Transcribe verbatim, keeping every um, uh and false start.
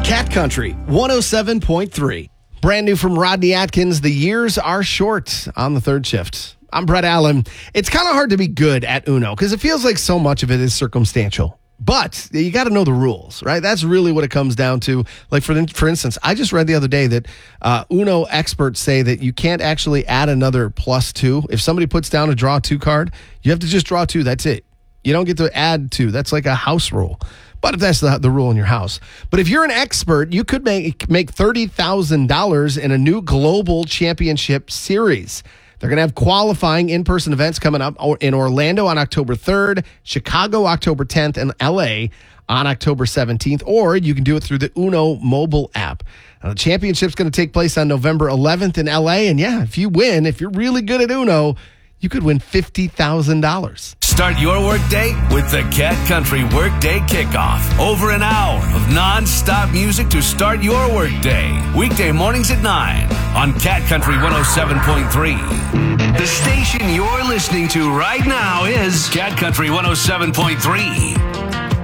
Cat Country one oh seven point three. Brand new from Rodney Atkins, The Years Are Short on the third shift. I'm Brett Allen. It's kind of hard to be good at Uno because it feels like so much of it is circumstantial. But you got to know the rules, right? That's really what it comes down to. Like, for for instance, I just read the other day that uh, Uno experts say that you can't actually add another plus two. If somebody puts down a draw two card, you have to just draw two. That's it. You don't get to add two. That's like a house rule. But if that's the, the rule in your house. But if you're an expert, you could make, make thirty thousand dollars in a new global championship series. They're going to have qualifying in-person events coming up in Orlando on October third, Chicago October tenth, and L A on October seventeenth. Or you can do it through the Uno mobile app. Now, the championship's going to take place on November eleventh in L A. And yeah, if you win, if you're really good at Uno, you could win fifty thousand dollars. Start your workday with the Cat Country Workday Kickoff. Over an hour of non-stop music to start your workday. Weekday mornings at nine on Cat Country one oh seven point three. The station you're listening to right now is Cat Country one oh seven point three.